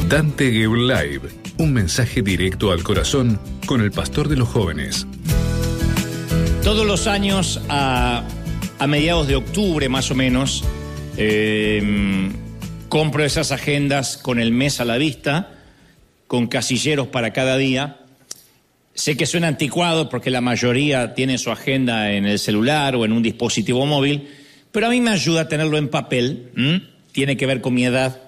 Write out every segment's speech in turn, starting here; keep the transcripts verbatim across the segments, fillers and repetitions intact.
Dante Gebel Live, un mensaje directo al corazón con el pastor de los jóvenes. Todos los años, a, a mediados de octubre más o menos, eh, compro esas agendas con el mes a la vista, con casilleros para cada día. Sé que suena anticuado porque la mayoría tiene su agenda en el celular o en un dispositivo móvil, pero a mí me ayuda a tenerlo en papel. ¿Mm? Tiene que ver con mi edad.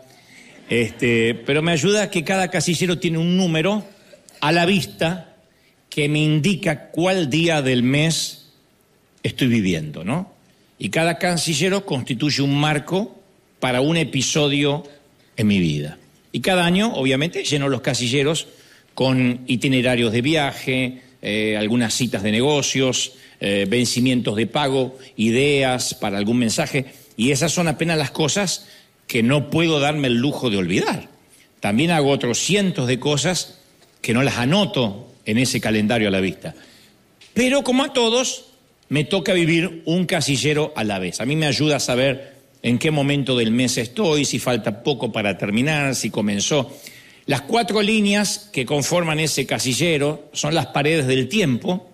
Este, pero me ayuda que cada casillero tiene un número a la vista que me indica cuál día del mes estoy viviendo, ¿no? Y cada casillero constituye un marco para un episodio en mi vida. Y cada año, obviamente, lleno los casilleros con itinerarios de viaje, eh, algunas citas de negocios, eh, vencimientos de pago, ideas para algún mensaje. Y esas son apenas las cosas que no puedo darme el lujo de olvidar. También hago otros cientos de cosas que no las anoto en ese calendario a la vista. Pero como a todos, me toca vivir un casillero a la vez. A mí me ayuda a saber en qué momento del mes estoy, si falta poco para terminar, si comenzó. Las cuatro líneas que conforman ese casillero son las paredes del tiempo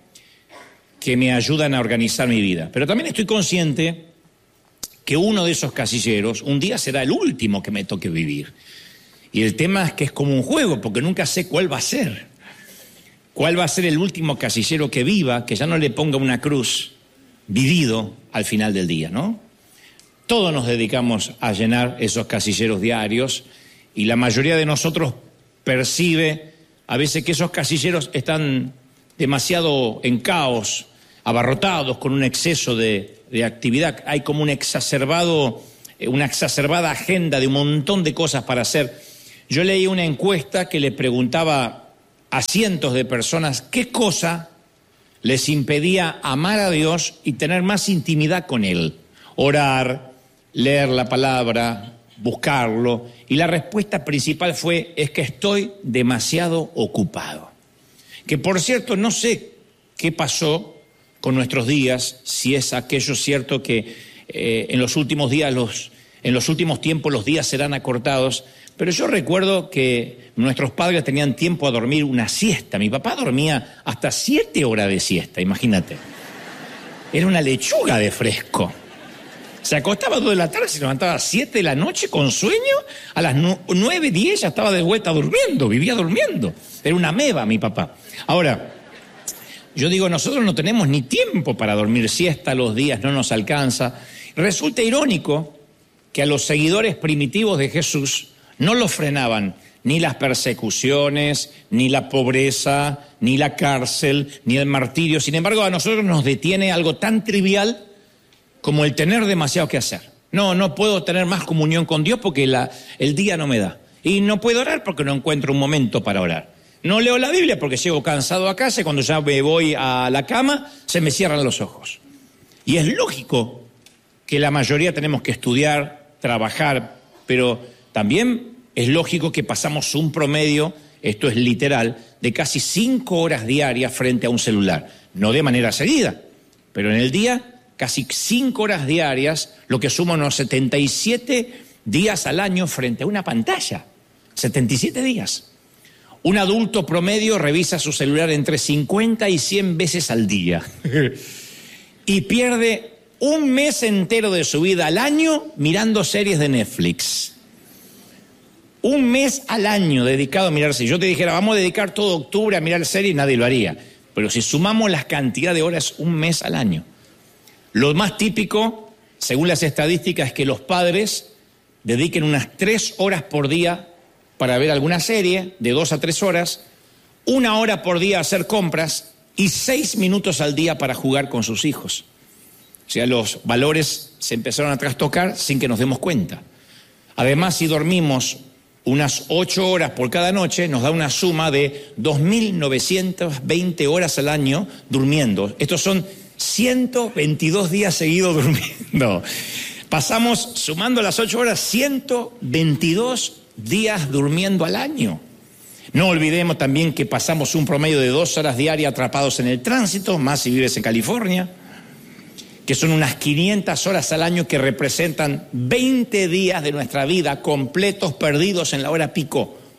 que me ayudan a organizar mi vida. Pero también estoy consciente que uno de esos casilleros un día será el último que me toque vivir. Y el tema es que es como un juego, porque nunca sé cuál va a ser. ¿Cuál va a ser el último casillero que viva, que ya no le ponga una cruz, vivido al final del día, ¿no? Todos nos dedicamos a llenar esos casilleros diarios y la mayoría de nosotros percibe a veces que esos casilleros están demasiado en caos, abarrotados con un exceso de, de actividad. Hay como un exacerbado, una exacerbada agenda de un montón de cosas para hacer. Yo leí una encuesta que le preguntaba a cientos de personas qué cosa les impedía amar a Dios y tener más intimidad con Él. Orar, leer la palabra, buscarlo. Y la respuesta principal fue, es que estoy demasiado ocupado. Que por cierto, no sé qué pasó con nuestros días, si es aquello cierto que eh, en los últimos días, los, en los últimos tiempos los días serán acortados, pero yo recuerdo que nuestros padres tenían tiempo a dormir una siesta. Mi papá dormía hasta siete horas de siesta, imagínate. Era una lechuga de fresco. Se acostaba a dos de la tarde, se levantaba a siete de la noche con sueño, a las nueve, diez ya estaba de vuelta durmiendo, vivía durmiendo. Era una ameba mi papá. Ahora, yo digo, nosotros no tenemos ni tiempo para dormir siesta, los días no nos alcanza. Resulta irónico que a los seguidores primitivos de Jesús no los frenaban ni las persecuciones, ni la pobreza, ni la cárcel, ni el martirio. Sin embargo, a nosotros nos detiene algo tan trivial como el tener demasiado que hacer. No, no puedo tener más comunión con Dios porque la, el día no me da. Y no puedo orar porque no encuentro un momento para orar. No leo la Biblia porque llego cansado a casa y cuando ya me voy a la cama se me cierran los ojos. Y es lógico que la mayoría tenemos que estudiar, trabajar, pero también es lógico que pasamos un promedio, esto es literal, de casi cinco horas diarias frente a un celular. No de manera seguida, pero en el día casi cinco horas diarias, lo que suma unos setenta y siete días al año frente a una pantalla. setenta y siete días. Un adulto promedio revisa su celular entre cincuenta y cien veces al día y pierde un mes entero de su vida al año mirando series de Netflix. Un mes al año dedicado a mirar series. Yo te dijera, vamos a dedicar todo octubre a mirar series, nadie lo haría. Pero si sumamos la cantidad de horas, un mes al año. Lo más típico, según las estadísticas, es que los padres dediquen unas tres horas por día para ver alguna serie, de dos a tres horas, una hora por día a hacer compras y seis minutos al día para jugar con sus hijos. O sea, los valores se empezaron a trastocar sin que nos demos cuenta. Además, si dormimos unas ocho horas por cada noche, nos da una suma de dos mil novecientas veinte horas al año durmiendo. Estos son ciento veintidós días seguidos durmiendo. Pasamos, sumando las ocho horas, ciento veintidós días durmiendo al año. No olvidemos también que pasamos un promedio de dos horas diarias atrapados en el tránsito, más si vives en California, que son unas quinientas horas al año que representan veinte días de nuestra vida completos perdidos en la hora pico.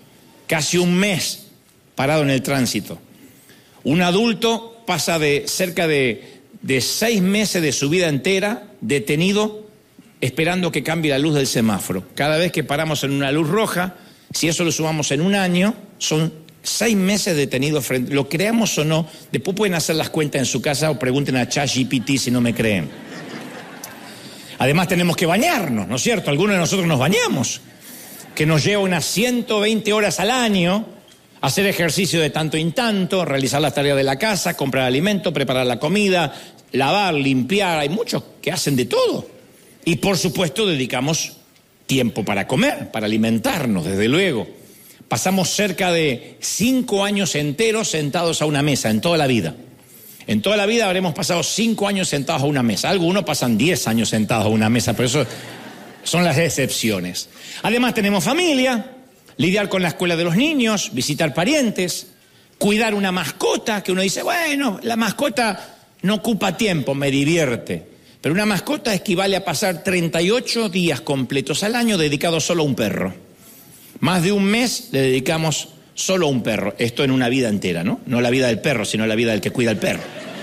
casi un mes parado en el tránsito. Un adulto pasa de cerca de, de seis meses de su vida entera detenido esperando que cambie la luz del semáforo. Cada vez que paramos en una luz roja, si eso lo sumamos en un año, son seis meses detenidos frente, lo creamos o no, después pueden hacer las cuentas en su casa o pregunten a ChatGPT si no me creen. Además tenemos que bañarnos, ¿no es cierto? Algunos de nosotros nos bañamos, que nos lleva unas ciento veinte horas al año, hacer ejercicio de tanto en tanto, realizar las tareas de la casa, comprar alimento, preparar la comida, lavar, limpiar, hay muchos que hacen de todo. Y por supuesto dedicamos tiempo para comer, para alimentarnos, desde luego. Pasamos cerca de cinco años enteros sentados a una mesa, en toda la vida. En toda la vida habremos pasado cinco años sentados a una mesa. Algunos pasan diez años sentados a una mesa, pero eso son las excepciones. Además tenemos familia, lidiar con la escuela de los niños, visitar parientes, cuidar una mascota, que uno dice, bueno, la mascota no ocupa tiempo, me divierte. Pero una mascota equivale a pasar treinta y ocho días completos al año dedicados solo a un perro. Más de un mes le dedicamos solo a un perro. Esto en una vida entera, ¿no? No la vida del perro, sino la vida del que cuida al perro.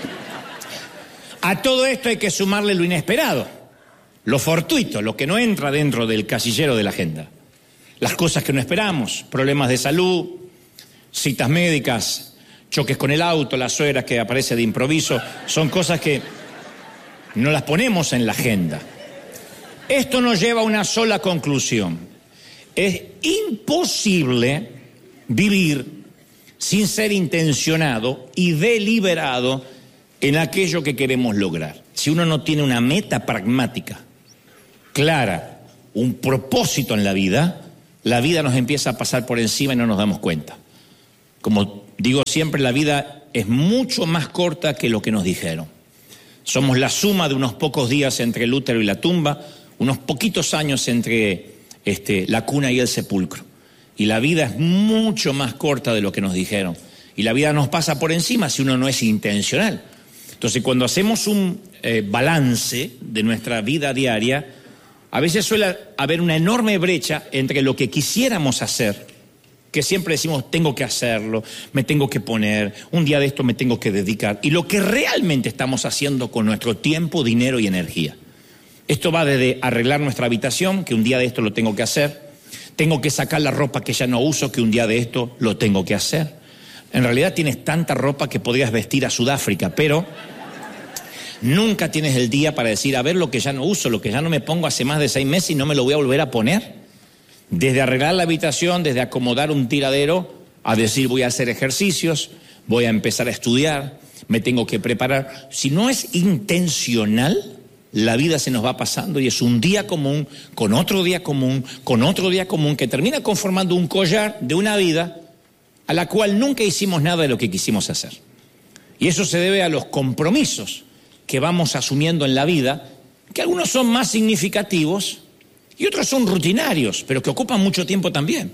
A todo esto hay que sumarle lo inesperado, lo fortuito, lo que no entra dentro del casillero de la agenda. Las cosas que no esperamos, problemas de salud, citas médicas, choques con el auto, la suegra que aparece de improviso, son cosas que no las ponemos en la agenda. Esto nos lleva a una sola conclusión. Es imposible vivir sin ser intencionado y deliberado en aquello que queremos lograr. Si uno no tiene una meta pragmática, clara, un propósito en la vida, la vida nos empieza a pasar por encima y no nos damos cuenta. Como digo siempre, la vida es mucho más corta que lo que nos dijeron. Somos la suma de unos pocos días entre el útero y la tumba, unos poquitos años entre este, la cuna y el sepulcro. Y la vida es mucho más corta de lo que nos dijeron. Y la vida nos pasa por encima si uno no es intencional. Entonces, cuando hacemos un eh, balance de nuestra vida diaria, a veces suele haber una enorme brecha entre lo que quisiéramos hacer, que siempre decimos, tengo que hacerlo, me tengo que poner, un día de esto me tengo que dedicar, y lo que realmente estamos haciendo con nuestro tiempo, dinero y energía. Esto va desde arreglar nuestra habitación, que un día de esto lo tengo que hacer, tengo que sacar la ropa que ya no uso, que un día de esto lo tengo que hacer. En realidad tienes tanta ropa que podrías vestir a Sudáfrica, pero nunca tienes el día para decir, a ver lo que ya no uso, lo que ya no me pongo hace más de seis meses y no me lo voy a volver a poner. Desde arreglar la habitación, desde acomodar un tiradero, a decir voy a hacer ejercicios, voy a empezar a estudiar, me tengo que preparar. Si no es intencional, la vida se nos va pasando y es un día común, con otro día común, con otro día común, que termina conformando un collar de una vida a la cual nunca hicimos nada de lo que quisimos hacer. Y eso se debe a los compromisos que vamos asumiendo en la vida, que algunos son más significativos y otros son rutinarios, pero que ocupan mucho tiempo también.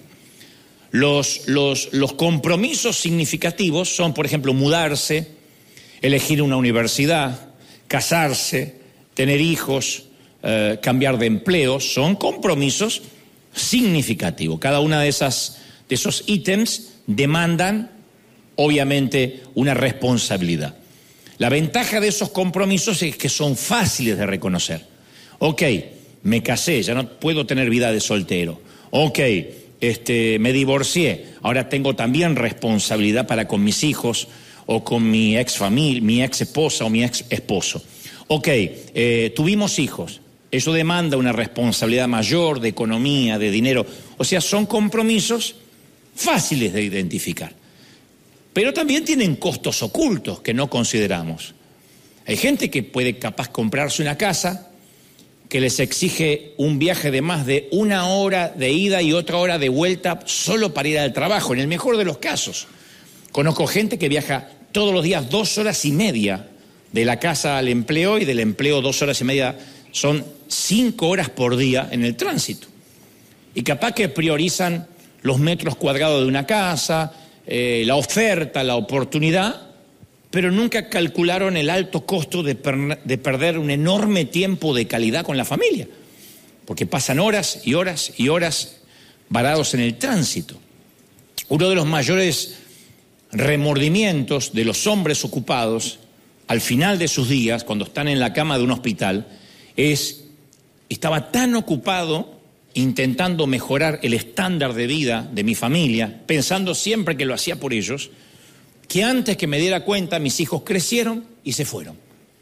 Los, los, los compromisos significativos son, por ejemplo, mudarse, elegir una universidad, casarse, tener hijos, eh, cambiar de empleo, son compromisos significativos. Cada una de esas, de esos ítems demandan, obviamente, una responsabilidad. La ventaja de esos compromisos es que son fáciles de reconocer. Ok, me casé, ya no puedo tener vida de soltero. Ok, este, me divorcié, ahora tengo también responsabilidad para con mis hijos o con mi ex familia, mi ex esposa o mi ex esposo. Ok, eh, tuvimos hijos, eso demanda una responsabilidad mayor de economía, de dinero. O sea, son compromisos fáciles de identificar. Pero también tienen costos ocultos que no consideramos. Hay gente que puede capaz comprarse una casa que les exige un viaje de más de una hora de ida y otra hora de vuelta solo para ir al trabajo, en el mejor de los casos. Conozco gente que viaja todos los días dos horas y media de la casa al empleo y del empleo dos horas y media, son cinco horas por día en el tránsito. Y capaz que priorizan los metros cuadrados de una casa, eh, la oferta, la oportunidad, pero nunca calcularon el alto costo de, per de perder un enorme tiempo de calidad con la familia, porque pasan horas y horas y horas varados en el tránsito. Uno de los mayores remordimientos de los hombres ocupados al final de sus días, cuando están en la cama de un hospital, es, estaba tan ocupado intentando mejorar el estándar de vida de mi familia, pensando siempre que lo hacía por ellos, que antes que me diera cuenta mis hijos crecieron y se fueron.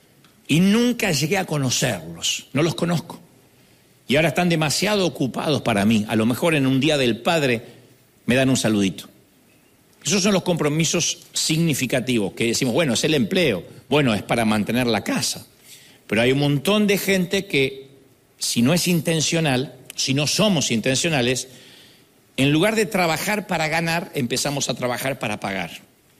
Y nunca llegué a conocerlos, no los conozco. Y ahora están demasiado ocupados para mí. A lo mejor en un día del padre me dan un saludito. Esos son los compromisos significativos, que decimos, bueno, es el empleo, bueno, es para mantener la casa. Pero hay un montón de gente que, si no es intencional, si no somos intencionales, en lugar de trabajar para ganar, empezamos a trabajar para pagar.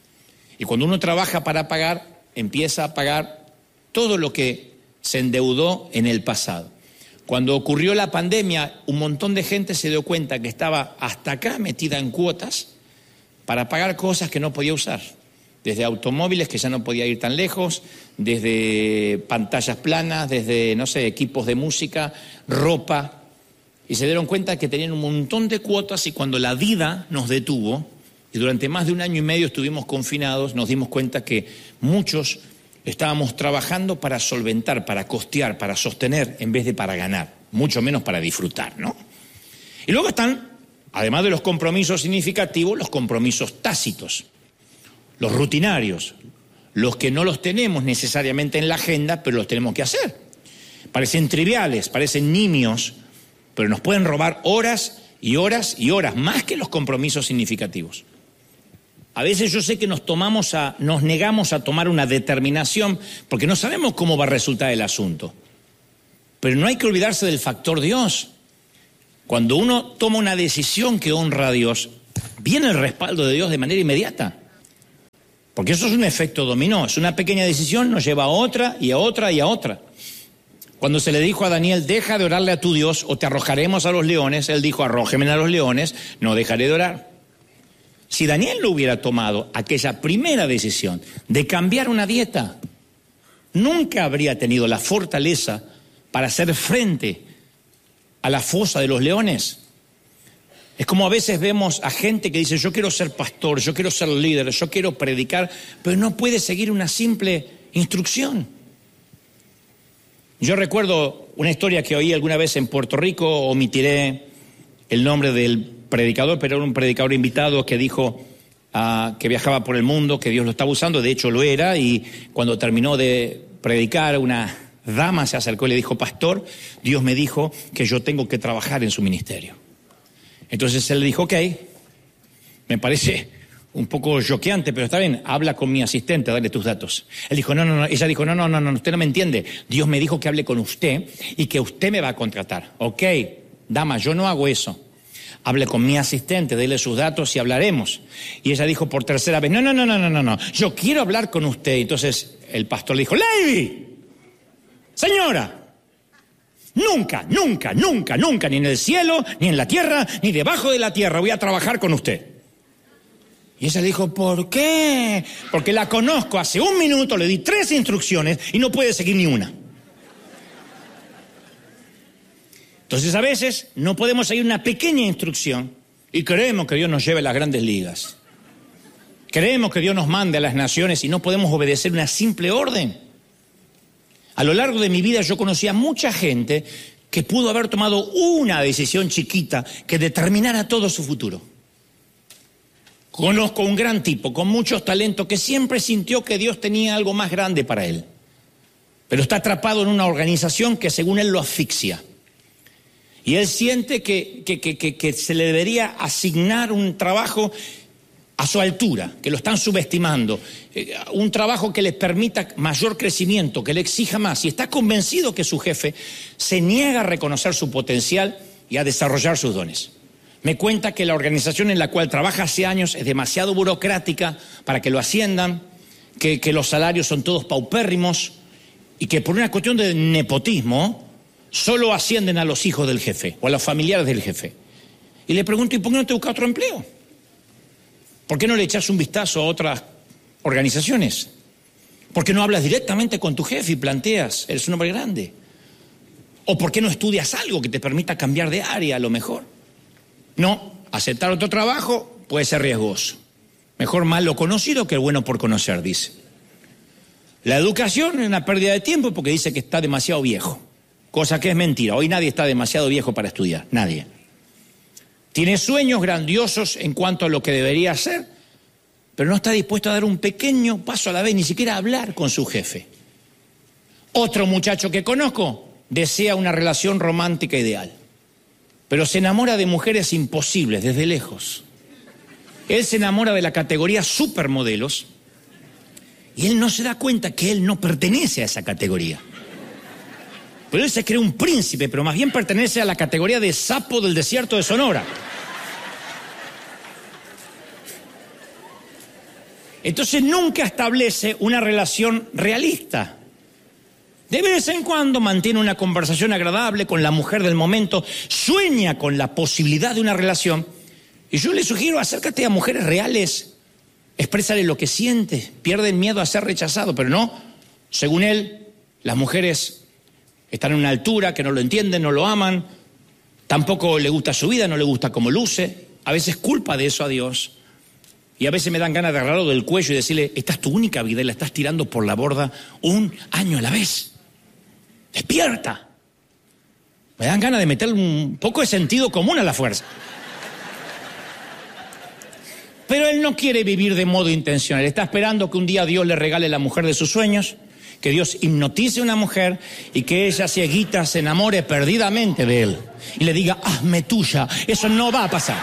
Y cuando uno trabaja para pagar, empieza a pagar todo lo que se endeudó en el pasado. Cuando ocurrió la pandemia, un montón de gente se dio cuenta que estaba hasta acá metida en cuotas para pagar cosas que no podía usar. Desde automóviles que ya no podía ir tan lejos, desde pantallas planas, desde, no sé, equipos de música, ropa. Y se dieron cuenta que tenían un montón de cuotas y cuando la vida nos detuvo, y durante más de un año y medio estuvimos confinados, nos dimos cuenta que muchos estábamos trabajando para solventar, para costear, para sostener, en vez de para ganar, mucho menos para disfrutar, ¿no? Y luego están, además de los compromisos significativos, los compromisos tácitos, los rutinarios, los que no los tenemos necesariamente en la agenda, pero los tenemos que hacer. Parecen triviales, parecen nimios, pero nos pueden robar horas y horas y horas, más que los compromisos significativos. A veces yo sé que nos tomamos a, nos negamos a tomar una determinación porque no sabemos cómo va a resultar el asunto. Pero no hay que olvidarse del factor Dios. Cuando uno toma una decisión que honra a Dios, viene el respaldo de Dios de manera inmediata. Porque eso es un efecto dominó. Es una pequeña decisión, nos lleva a otra y a otra y a otra. Cuando se le dijo a Daniel, deja de orarle a tu Dios o te arrojaremos a los leones, él dijo, arrójenme a los leones, no dejaré de orar. Si Daniel no hubiera tomado aquella primera decisión de cambiar una dieta, nunca habría tenido la fortaleza para hacer frente a la fosa de los leones. Es como a veces vemos a gente que dice, yo quiero ser pastor, yo quiero ser líder, yo quiero predicar, pero no puede seguir una simple instrucción. Yo recuerdo una historia que oí alguna vez en Puerto Rico, omitiré el nombre del predicador, pero era un predicador invitado que dijo uh, que viajaba por el mundo, que Dios lo estaba usando, de hecho lo era, y cuando terminó de predicar, una dama se acercó y le dijo, pastor, Dios me dijo que yo tengo que trabajar en su ministerio. Entonces él le dijo, ok, me parece un poco choqueante, pero está bien, habla con mi asistente, dale tus datos. Él dijo, no, no, no, ella dijo, no, no, no, no, usted no me entiende, Dios me dijo que hable con usted y que usted me va a contratar. Ok, dama, yo no hago eso. Hable con mi asistente, dele sus datos y hablaremos. Y ella dijo por tercera vez, no, no, no, no, no, no, no, yo quiero hablar con usted. Entonces el pastor le dijo, lady, señora, nunca, nunca, nunca, nunca, ni en el cielo, ni en la tierra, ni debajo de la tierra voy a trabajar con usted. Y ella le dijo, ¿por qué? Porque la conozco, hace un minuto le di tres instrucciones y no puede seguir ni una. Entonces a veces no podemos seguir una pequeña instrucción y creemos que Dios nos lleve a las grandes ligas. Creemos que Dios nos mande a las naciones y no podemos obedecer una simple orden. A lo largo de mi vida yo conocí a mucha gente que pudo haber tomado una decisión chiquita que determinara todo su futuro. Conozco un gran tipo con muchos talentos que siempre sintió que Dios tenía algo más grande para él, pero está atrapado en una organización que según él lo asfixia. Y él siente que, que, que, que, que se le debería asignar un trabajo a su altura, que lo están subestimando, eh, un trabajo que le permita mayor crecimiento, que le exija más. Y está convencido que su jefe se niega a reconocer su potencial y a desarrollar sus dones. Me cuenta que la organización en la cual trabaja hace años es demasiado burocrática para que lo asciendan, que, que los salarios son todos paupérrimos y que por una cuestión de nepotismo solo ascienden a los hijos del jefe o a los familiares del jefe. Y le pregunto, ¿y por qué no te buscas otro empleo? ¿Por qué no le echas un vistazo a otras organizaciones? ¿Por qué no hablas directamente con tu jefe y planteas, eres un hombre grande? ¿O por qué no estudias algo que te permita cambiar de área a lo mejor? No, aceptar otro trabajo puede ser riesgoso. Mejor malo conocido que bueno por conocer, dice. La educación es una pérdida de tiempo porque dice que está demasiado viejo, cosa que es mentira. Hoy nadie está demasiado viejo para estudiar, nadie. Tiene sueños grandiosos en cuanto a lo que debería hacer, pero no está dispuesto a dar un pequeño paso a la vez, ni siquiera a hablar con su jefe. Otro muchacho que conozco desea una relación romántica ideal, pero se enamora de mujeres imposibles desde lejos. Él se enamora de la categoría supermodelos y él no se da cuenta que él no pertenece a esa categoría. Pero él se cree un príncipe, pero más bien pertenece a la categoría de sapo del desierto de Sonora. Entonces nunca establece una relación realista. De vez en cuando mantiene una conversación agradable con la mujer del momento, sueña con la posibilidad de una relación. Y yo le sugiero, acércate a mujeres reales, exprésale lo que siente, pierden miedo a ser rechazado, pero no, según él, las mujeres están en una altura que no lo entienden, no lo aman, tampoco le gusta su vida, no le gusta cómo luce, a veces culpa de eso a Dios, y a veces me dan ganas de agarrarlo del cuello y decirle, esta es tu única vida y la estás tirando por la borda un año a la vez. ¡Despierta! Me dan ganas de meterle un poco de sentido común a la fuerza. Pero él no quiere vivir de modo intencional. Está esperando que un día Dios le regale la mujer de sus sueños, que Dios hipnotice a una mujer y que ella cieguita se enamore perdidamente de él y le diga, hazme tuya. Eso no va a pasar.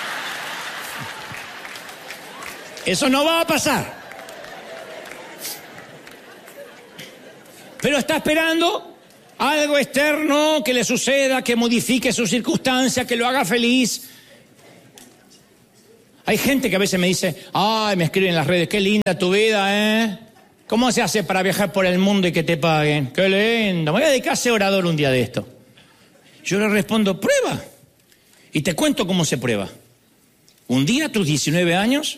Eso no va a pasar. Pero está esperando algo externo que le suceda, que modifique sus circunstancias, que lo haga feliz. Hay gente que a veces me dice, ay, me escriben en las redes, qué linda tu vida, ¿eh? ¿Cómo se hace para viajar por el mundo y que te paguen? Qué lindo, me voy a dedicar a ser orador un día de esto. Yo le respondo, prueba. Y te cuento cómo se prueba. Un día, a tus diecinueve años,